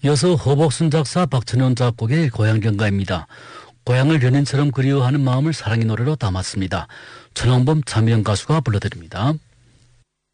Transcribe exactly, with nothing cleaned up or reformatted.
이어서 허복순 작사 박천현 작곡의 고향경가입니다. 고향을 연인처럼 그리워하는 마음을 사랑의 노래로 담았습니다. 천왕범 차미영 가수가 불러드립니다.